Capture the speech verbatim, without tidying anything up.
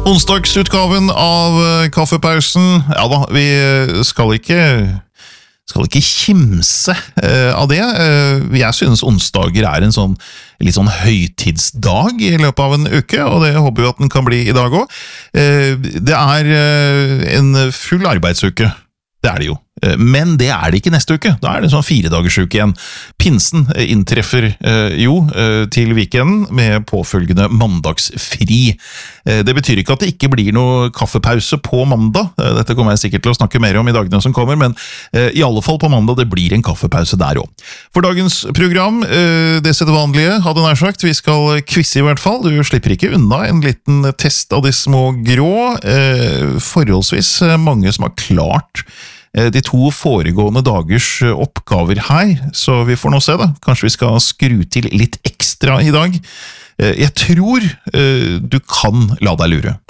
Onsdagsutgaven av eh, Kaffepausen. Ja da, vi skal ikke, skal ikke kimse eh, av det. Eh, jeg synes onsdager er en sånn, litt sånn høytidsdag i løpet av en uke, og det håper vi at den kan bli i dag også. Eh, det er eh, en full arbeidsuke. Det er det jo. Men det er det ikke neste uke. Da er det en sånn fire dagers uke igjen. Pinsen inntreffer eh, jo eh, til weekenden med påfølgende mandagsfri. Eh, det betyr ikke at det ikke blir noe kaffepause på mandag. Eh, dette kommer jeg sikkert til å snakke mer om i dagene som kommer, men eh, i alle fall på mandag det blir en kaffepause der også. For dagens program, eh, det sedvanlige, hadde nær sagt, vi skal quizze i hvert fall. Du slipper ikke unna en liten test av de små grå. Eh, forholdsvis mange som har klart de to foregående dagers oppgaver her, så vi får nå se da. Kanskje vi skal skru til litt ekstra i dag. Jeg tror du kan la deg lure.